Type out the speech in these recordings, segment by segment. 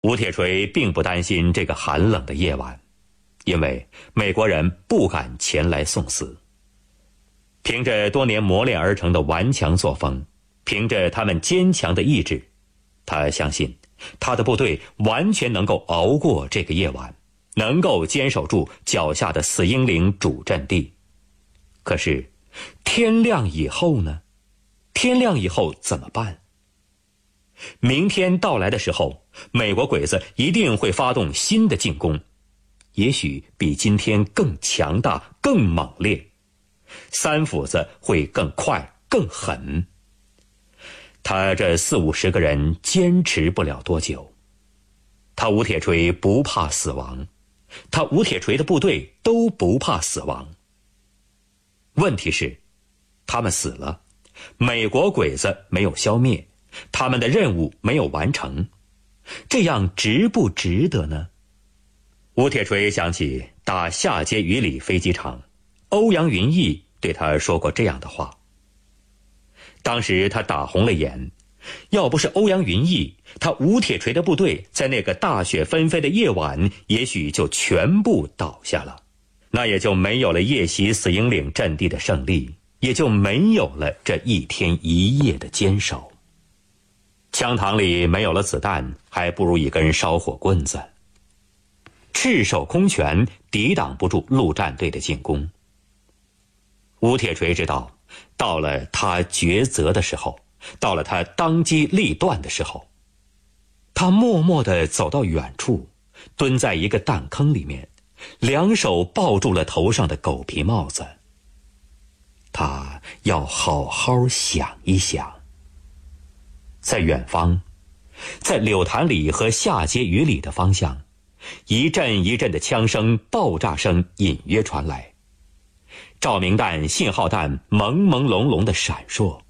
吴铁锤并不担心这个寒冷的夜晚，因为美国人不敢前来送死。凭着多年磨练而成的顽强作风，凭着他们坚强的意志，他相信他的部队完全能够熬过这个夜晚，能够坚守住脚下的死英岭主阵地。可是天亮以后呢？天亮以后怎么办？明天到来的时候，美国鬼子一定会发动新的进攻，也许比今天更强大、更猛烈，三斧子会更快、更狠。他这40-50个人坚持不了多久。他吴铁锤不怕死亡，他吴铁锤的部队都不怕死亡。问题是，他们死了，美国鬼子没有消灭，他们的任务没有完成，这样值不值得呢？吴铁锤想起打下碣隅里飞机场，欧阳云逸对他说过这样的话。当时他打红了眼，要不是欧阳云逸，他吴铁锤的部队在那个大雪纷飞的夜晚，也许就全部倒下了，那也就没有了夜袭死英岭阵地的胜利，也就没有了这一天一夜的坚守。枪膛里没有了子弹，还不如一根烧火棍子。赤手空拳抵挡不住陆战队的进攻。吴铁锤知道，到了他抉择的时候，到了他当机立断的时候。他默默地走到远处，蹲在一个弹坑里面，两手抱住了头上的狗皮帽子。他要好好想一想。在远方，在柳潭里和下碣隅里的方向，一阵一阵的枪声、爆炸声隐约传来，照明弹、信号弹朦朦胧胧地闪烁。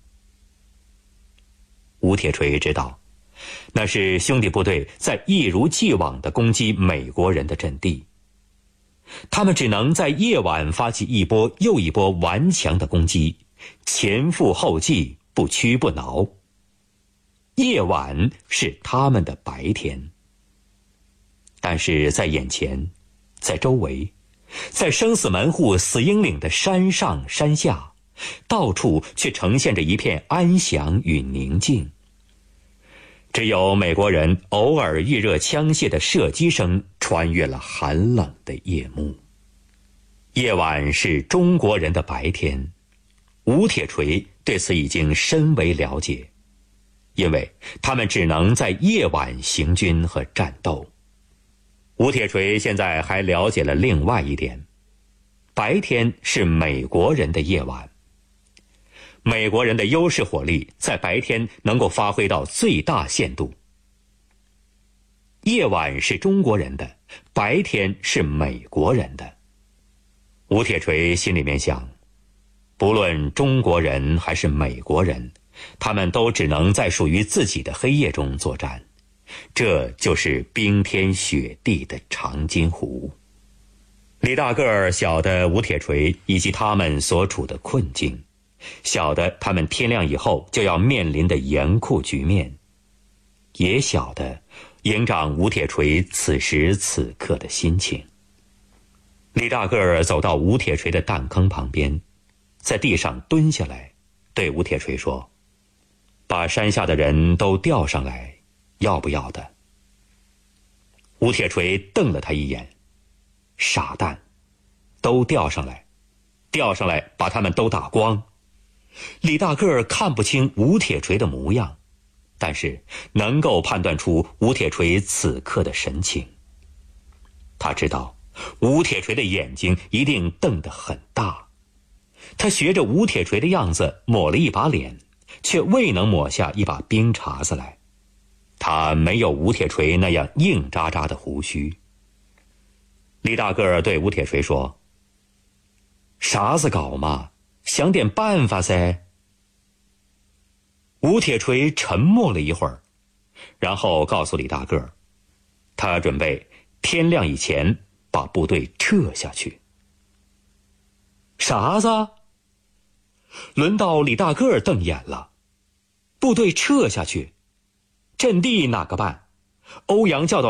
吴铁锤知道，那是兄弟部队在一如既往地攻击美国人的阵地，他们只能在夜晚发起一波又一波顽强的攻击，前赴后继，不屈不挠。夜晚是他们的白天，但是在眼前，在周围，在生死门户死英岭的山上山下，到处却呈现着一片安详与宁静。只有美国人偶尔预热枪械的射击声穿越了寒冷的夜幕。夜晚是中国人的白天，吴铁锤对此已经深为了解，因为他们只能在夜晚行军和战斗。吴铁锤现在还了解了另外一点，白天是美国人的夜晚，美国人的优势火力在白天能够发挥到最大限度。夜晚是中国人的，白天是美国人的。吴铁锤心里面想，不论中国人还是美国人，他们都只能在属于自己的黑夜中作战，这就是冰天雪地的长津湖。李大个儿晓得吴铁锤以及他们所处的困境，晓得他们天亮以后就要面临的严酷局面，也晓得营长吴铁锤此时此刻的心情。李大个儿走到吴铁锤的弹坑旁边，在地上蹲下来，对吴铁锤说：“把山下的人都调上来，要不要的？”吴铁锤瞪了他一眼：“傻蛋，都调上来，调上来把他们都打光。”李大个儿看不清吴铁锤的模样，但是能够判断出吴铁锤此刻的神情。他知道吴铁锤的眼睛一定瞪得很大，他学着吴铁锤的样子抹了一把脸，却未能抹下一把冰碴子来。他没有吴铁锤那样硬扎扎的胡须。李大个儿对吴铁锤说：“啥子搞嘛，想点办法噻。”吴铁锤沉默了一会儿，然后告诉李大个儿，他准备天亮以前把部队撤下去。啥子？轮到李大个儿瞪眼了。部队撤下去，阵地哪个办？欧阳叫到